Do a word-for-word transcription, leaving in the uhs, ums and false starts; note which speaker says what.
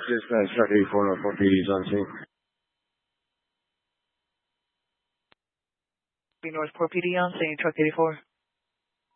Speaker 1: Dispatch, Truck eighty-four, North four P D's on scene.
Speaker 2: North four P D on scene, Truck eighty-four.